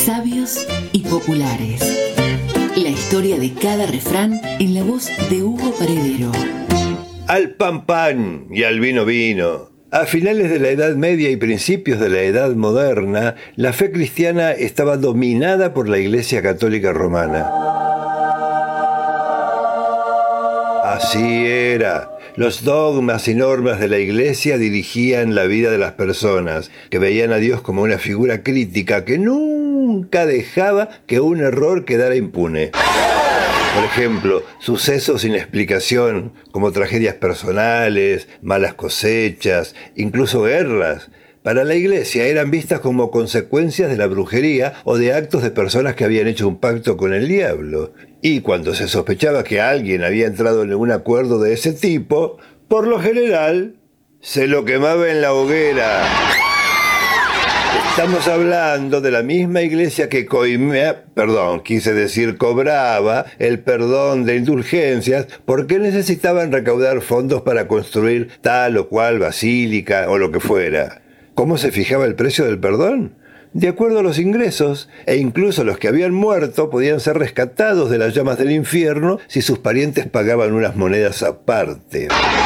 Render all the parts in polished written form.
Sabios y populares. La historia de cada refrán en la voz de Hugo Paredero. Al pan pan y al vino vino. A finales de la Edad Media y principios de la Edad Moderna, la fe cristiana estaba dominada por la Iglesia Católica Romana. Así era. Los dogmas y normas de la Iglesia dirigían la vida de las personas, que veían a Dios como una figura crítica que nunca dejaba que un error quedara impune. Por ejemplo, sucesos sin explicación, como tragedias personales, malas cosechas, incluso guerras, para la Iglesia eran vistas como consecuencias de la brujería o de actos de personas que habían hecho un pacto con el diablo. Y cuando se sospechaba que alguien había entrado en un acuerdo de ese tipo, por lo general, se lo quemaba en la hoguera. Estamos hablando de la misma Iglesia que cobraba el perdón de indulgencias porque necesitaban recaudar fondos para construir tal o cual basílica o lo que fuera. ¿Cómo se fijaba el precio del perdón? De acuerdo a los ingresos, e incluso los que habían muerto podían ser rescatados de las llamas del infierno si sus parientes pagaban unas monedas aparte.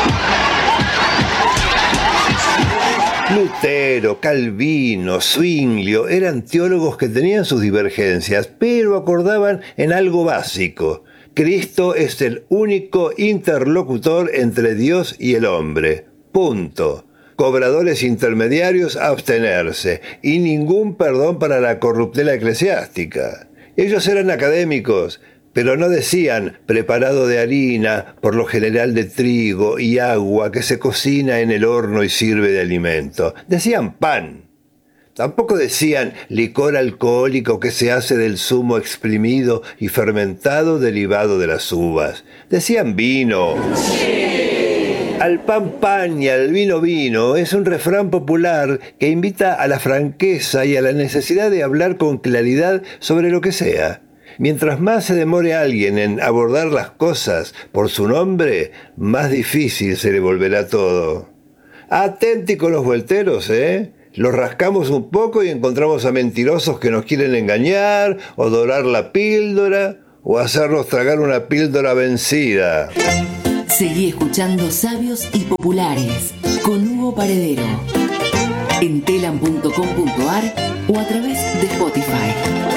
Lutero, Calvino, Zwinglio eran teólogos que tenían sus divergencias, pero acordaban en algo básico. Cristo es el único interlocutor entre Dios y el hombre. Punto. Cobradores intermediarios a abstenerse y ningún perdón para la corruptela eclesiástica. Ellos eran académicos, pero no decían preparado de harina, por lo general de trigo y agua que se cocina en el horno y sirve de alimento. Decían pan. Tampoco decían licor alcohólico que se hace del zumo exprimido y fermentado derivado de las uvas. Decían vino. Al pan pan y al vino vino es un refrán popular que invita a la franqueza y a la necesidad de hablar con claridad sobre lo que sea. Mientras más se demore alguien en abordar las cosas por su nombre, más difícil se le volverá todo. Atenti con los vuelteros, ¿eh? Los rascamos un poco y encontramos a mentirosos que nos quieren engañar, o dorar la píldora, o hacernos tragar una píldora vencida. Seguí escuchando Sabios y Populares con Hugo Paredero en telam.com.ar o a través de Spotify.